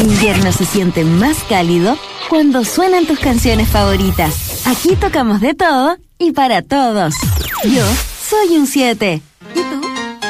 invierno se siente más cálido cuando suenan tus canciones favoritas. Aquí tocamos de todo y para todos. Yo soy un 7. ¿Y tú?